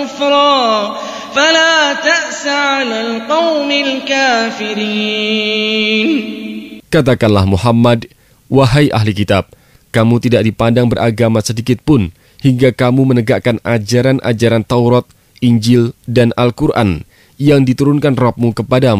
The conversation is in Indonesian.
فلا تأس على القوم الكافرين. Katakanlah Muhammad, wahai ahli kitab, kamu tidak dipandang beragama sedikit pun hingga kamu menegakkan ajaran-ajaran Taurat, Injil, dan Al-Quran yang diturunkan Rabb-mu kepadamu.